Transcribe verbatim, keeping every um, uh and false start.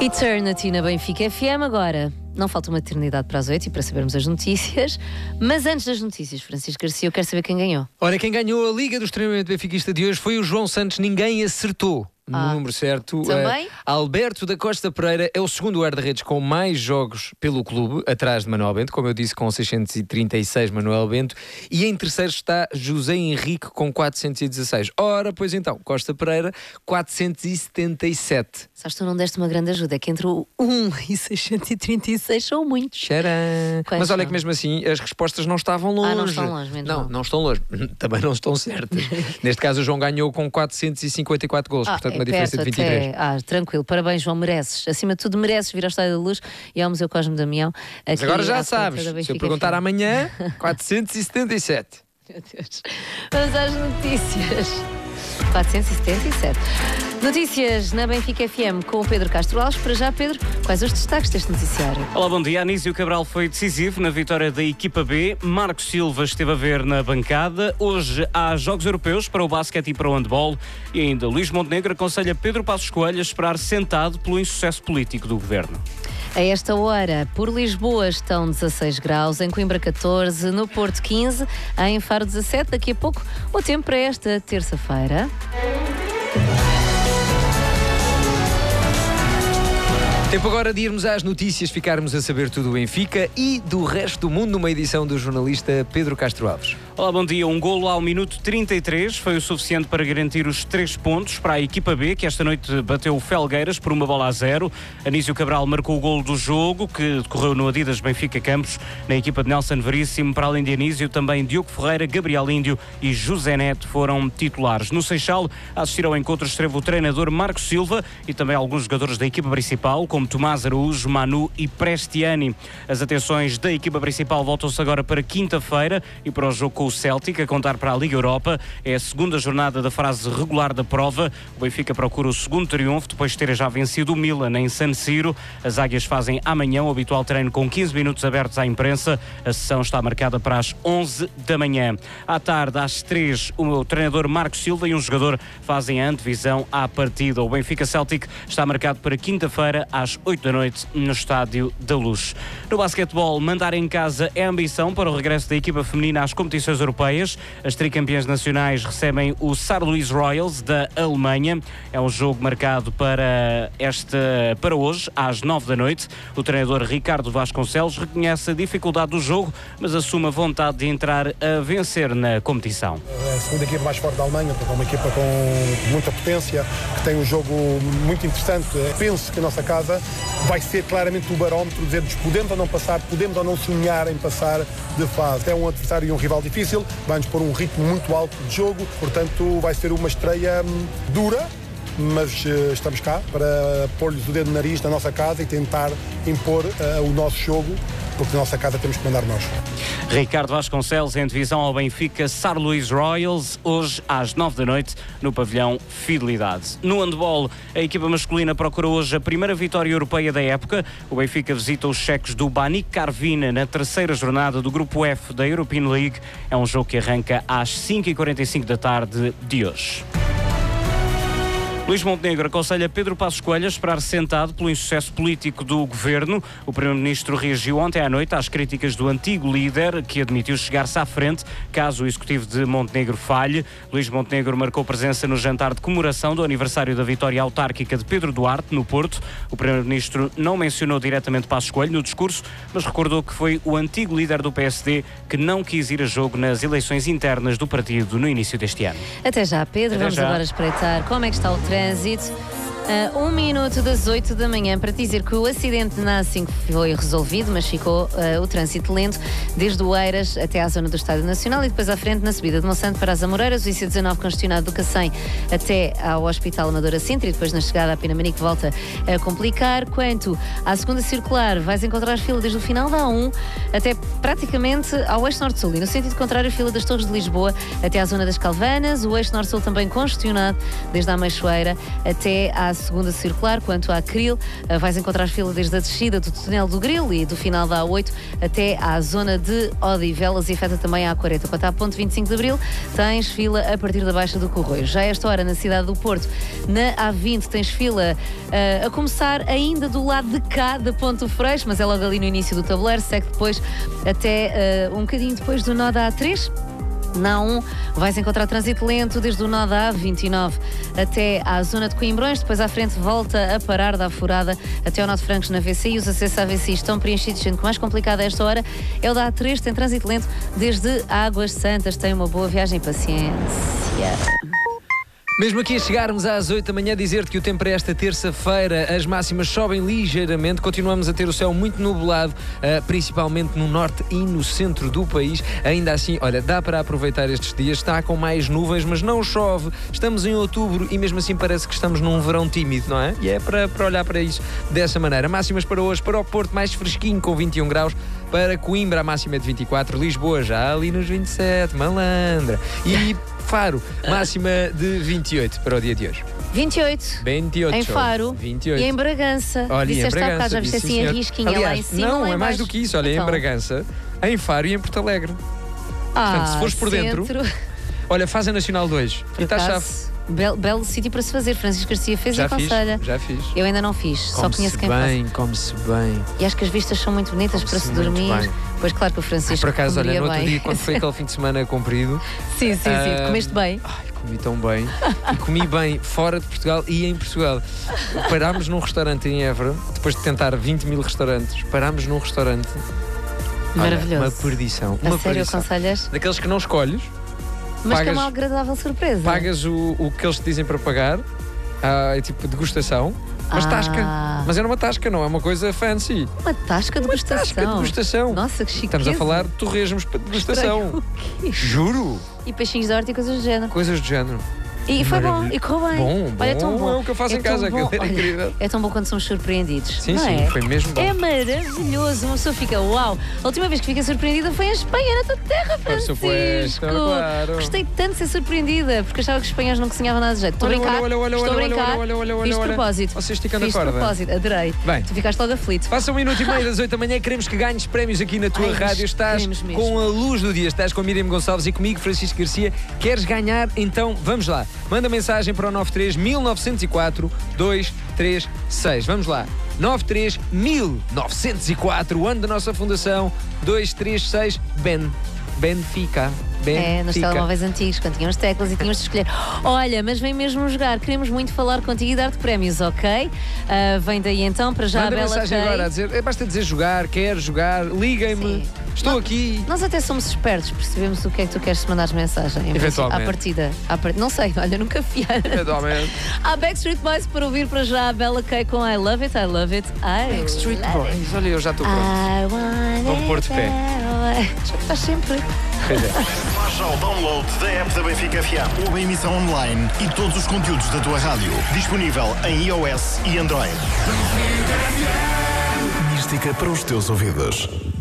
Eternity na Benfica F M agora. Não falta uma eternidade para as oito e para sabermos as notícias. Mas antes das notícias, Francisco Garcia, eu quero saber quem ganhou. Ora, quem ganhou a Liga do Extremamente Benfiquista de hoje foi o João Santos. Ninguém acertou no Ah, número certo. também? Uh, Alberto da Costa Pereira é o segundo guarda-redes com mais jogos pelo clube, atrás de Manuel Bento, como eu disse, com seiscentos e trinta e seis Manuel Bento. E em terceiro está José Henrique com quatrocentos e dezasseis. Ora, pois então, Costa Pereira, quatrocentos e setenta e sete. Sabes, tu não deste uma grande ajuda, é que entre o um e seiscentos e trinta e seis são muitos. Tcharam. Quais Mas olha são? que mesmo assim as respostas não estavam longe. Ah, não estão longe, menos Não, mal. não estão longe. Também não estão certas. Neste caso o João ganhou com quatrocentos e cinquenta e quatro golos, Ah, portanto é uma diferença de perto vinte e três. até. Ah, tranquilo, parabéns, João, mereces. Acima de tudo, mereces vir ao Estádio da Luz e ao Museu Cosme Damião. Mas aqui agora já à sabes, porta da se eu Benfica perguntar F M. amanhã, quatrocentos e setenta e sete. Meu Deus. Vamos às notícias. quatrocentos e setenta e sete. Notícias na Benfica F M com o Pedro Castro Alves. Para já, Pedro, quais os destaques deste noticiário? Olá, bom dia. Anísio Cabral foi decisivo na vitória da equipa B. Marcos Silva esteve a ver na bancada. Hoje há jogos europeus para o basquete e para o handball. E ainda Luís Montenegro aconselha Pedro Passos Coelho a esperar sentado pelo insucesso político do governo. A esta hora, por Lisboa estão dezasseis graus, em Coimbra catorze, no Porto quinze, em Faro dezassete. Daqui a pouco o tempo para esta terça-feira. Tempo agora de irmos às notícias, ficarmos a saber tudo do Benfica e do resto do mundo numa edição do jornalista Pedro Castro Alves. Olá, bom dia. Um golo ao minuto trinta e três foi o suficiente para garantir os três pontos para a equipa B, que esta noite bateu o Felgueiras por uma bola a zero. Anísio Cabral marcou o golo do jogo, que decorreu no Adidas Benfica Campos, na equipa de Nelson Veríssimo. Para além de Anísio, também Diogo Ferreira, Gabriel Índio e José Neto foram titulares. No Seixal, a assistir ao encontro esteve o treinador Marcos Silva e também alguns jogadores da equipa principal, como Tomás Araújo, Manu e Prestiani. As atenções da equipa principal voltam-se agora para quinta-feira e para o jogo com o Celtic, a contar para a Liga Europa. É a segunda jornada da fase regular da prova. O Benfica procura o segundo triunfo, depois de ter já vencido o Milan em San Siro. As águias fazem amanhã o habitual treino com quinze minutos abertos à imprensa. A sessão está marcada para as onze da manhã. À tarde, às três, o treinador Marcos Silva e um jogador fazem a antevisão à partida. O Benfica Celtic está marcado para quinta-feira, às oito da noite, no Estádio da Luz. No basquetebol, mandar em casa é a ambição para o regresso da equipa feminina às competições europeias. As tricampeãs nacionais recebem o Sar Luís Royals da Alemanha. É um jogo marcado para, esta, para hoje, às nove da noite. O treinador Ricardo Vasconcelos reconhece a dificuldade do jogo, mas assume a vontade de entrar a vencer na competição. É a segunda equipa mais forte da Alemanha, porque é uma equipa com muita potência, que tem um jogo muito interessante. Penso que a nossa casa vai ser claramente o barómetro de dizermos podemos ou não passar, podemos ou não sonhar em passar de fase. É um adversário e um rival difícil, vai-nos pôr um ritmo muito alto de jogo, portanto vai ser uma estreia hum, dura, mas uh, estamos cá para pôr-lhes o dedo no nariz na nossa casa e tentar impor uh, o nosso jogo, porque na nossa casa temos que mandar nós. Ricardo Vasconcelos em divisão ao Benfica Sar Luís Royals, hoje às nove da noite, no pavilhão Fidelidade. No handball, a equipa masculina procura hoje a primeira vitória europeia da época. O Benfica visita os cheques do Baník Karvina na terceira jornada do Grupo F da European League. É um jogo que arranca às cinco e quarenta e cinco da tarde de hoje. Luís Montenegro aconselha Pedro Passos Coelho a esperar sentado pelo insucesso político do governo. O primeiro-ministro reagiu ontem à noite às críticas do antigo líder, que admitiu chegar-se à frente caso o executivo de Montenegro falhe. Luís Montenegro marcou presença no jantar de comemoração do aniversário da vitória autárquica de Pedro Duarte, no Porto. O primeiro-ministro não mencionou diretamente Passos Coelho no discurso, mas recordou que foi o antigo líder do P S D que não quis ir a jogo nas eleições internas do partido no início deste ano. Até já, Pedro. Até Vamos já. agora espreitar como é que está o trânsito. Uh, um minuto das oito da manhã para te dizer que o acidente na A cinco foi resolvido, mas ficou uh, o trânsito lento desde o Eiras até à zona do Estádio Nacional e depois à frente na subida de Monsanto para as Amoreiras, o I C dezanove congestionado do Cacém até ao Hospital Amadora Sintra e depois na chegada à Pinamanique volta a complicar. Quanto à segunda circular, vais encontrar fila desde o final da A um até praticamente ao eixo norte-sul e no sentido contrário, fila das Torres de Lisboa até à zona das Calvanas, o eixo norte-sul também congestionado desde a Meixoeira até à à segunda circular. Quanto à Cril, uh, vais encontrar fila desde a descida do túnel do Grilo e do final da A oito até à zona de Odivelas e afeta também a A quarenta. Quanto à ponte vinte e cinco de Abril, tens fila a partir da Baixa do Corroio. Já a esta hora, na cidade do Porto, na A vinte, tens fila uh, a começar ainda do lado de cá da Ponte do Freixo, mas é logo ali no início do tabuleiro, segue depois até uh, um bocadinho depois do nó da A três. Na A um vais encontrar trânsito lento desde o nó da A vinte e nove até à zona de Coimbrões, depois à frente volta a parar da Furada até ao nó de Francos na V C I. Os acessos à V C I estão preenchidos, sendo que o mais complicado a esta hora é o da A três, tem trânsito lento desde Águas Santas. Tem uma boa viagem, paciência. Mesmo aqui a chegarmos às oito da manhã, dizer-te que o tempo para esta terça-feira, as máximas sobem ligeiramente, continuamos a ter o céu muito nublado, uh, principalmente no norte e no centro do país. Ainda assim, olha, dá para aproveitar estes dias, está com mais nuvens, mas não chove, estamos em outubro e mesmo assim parece que estamos num verão tímido, não é? E é para, para olhar para isso dessa maneira. Máximas para hoje, para o Porto mais fresquinho com vinte e um graus, para Coimbra a máxima de vinte e quatro, Lisboa já ali nos vinte e sete, malandra. E Faro, máxima de vinte e oito para o dia de hoje. vinte e oito. vinte e oito. Em Faro. vinte e oito. E em Bragança. Olha, Disseste em Bragança, há bocado, já viste disse, assim sim, a senhor. risquinha Aliás, lá em cima. não, lá em é mais do baixo. que isso. Olha, então. em Bragança, em Faro e em Porto Alegre. Ah, Portanto, se fores por dentro, centro. olha, faz a Nacional dois. Por E está acaso, chave. Belo, belo sítio para se fazer. Francisco Garcia fez Já e fiz, aconselha. já fiz. Eu ainda não fiz, só Come-se conheço quem bem, faz. come-se bem. E acho que as vistas são muito bonitas para Come-se se muito dormir. bem. Pois claro que o Francisco Por acaso, olha, comeria no outro bem. dia, quando foi aquele fim de semana comprido, Sim, sim, sim. Ah, Comeste bem. ai, comi tão bem. E comi bem fora de Portugal e em Portugal. Parámos num restaurante em Évora, depois de tentar vinte mil restaurantes, parámos num restaurante. Olha, Maravilhoso. uma perdição. A Uma sério, perdição. aconselhas? Daqueles que não escolhes, Mas que é pagas- uma agradável surpresa. pagas o, o que eles te dizem para pagar, ah, é tipo degustação, mas Ah. tasca. Mas era uma tasca, não é uma coisa fancy. Uma tasca de degustação. Tasca de degustação. Nossa, que chique. Estamos a falar de torresmos para degustação. Juro! E peixinhos de horta e coisas do género. Coisas do género. E foi bom, Maravilha. e correu bem. Bom, Olha, é tão bom, bom. é o que eu faço É em casa, tão bom. aquilo era Olha, incrível. É tão bom quando somos surpreendidos. Sim, não sim, é? foi mesmo bom. É maravilhoso. Uma pessoa fica, uau. A última vez que fiquei surpreendida foi em Espanha, na tua terra, Por Francisco. supuesto, claro. Gostei tanto de ser surpreendida, porque achava que os espanhóis não cozinhavam nada de jeito. Estou a Olha, brincar. olha, olha, Estou a olha, brincar. olha, olha, olha, olha, Fiz de olha. propósito. Vocês esticando a Fiz de corda. propósito, adorei. Bem. Tu ficaste logo aflito. Passa um minuto e meio das oito da manhã, queremos que ganhes prémios aqui na tua Ai, mas rádio. Estás queremos mesmo. com a luz do dia, estás com a Miriam Gonçalves e comigo, Francisco Garcia. Queres ganhar? Então vamos lá. Manda mensagem para o nove três mil novecentos e quatro dois três seis. Vamos lá. nove três mil novecentos e quatro, o ano da nossa fundação. dois três seis, Ben. Benfica. É, nos Benfica. telemóveis antigos, quando tínhamos teclas e tínhamos de escolher. Olha, mas vem mesmo jogar. Queremos muito falar contigo e dar-te prémios, ok? Ah, vem daí então, para já Manda a Bela mensagem Kay. agora a dizer, é, basta dizer jogar, quer jogar, liguem-me, Sim. estou Não- aqui. Nós até somos espertos, percebemos o que é que tu queres se mandares mensagem. Em Eventualmente. princípio, À partida. À part... Não sei, olha, nunca fiar. Eventualmente. Há Backstreet Boys para ouvir para já a Bella Kay com I Love It, I Love It, I Backstreet love it. Boys, olha, eu já estou pronto. I want Vou-me pôr de pé. it. Já estás sempre. Pois é. Faz já o download da app da Benfica F M. Ou a emissão online e todos os conteúdos da tua rádio. Disponível em iOS e Android. Mística para os teus ouvidos.